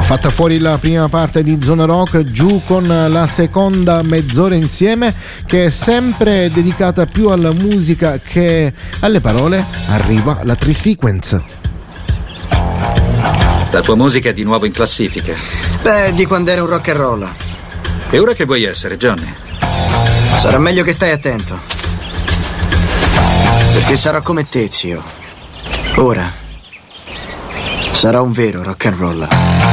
Fatta fuori la prima parte di Zona Rock, giù con la seconda mezz'ora insieme, che è sempre dedicata più alla musica che alle parole. Arriva la Tri-Sequence. La tua musica è di nuovo in classifica. Beh, di quando era un rock and roll. E ora che vuoi essere, Johnny? Sarà meglio che stai attento. Perché sarò come te, zio. Ora sarò un vero rock and roll.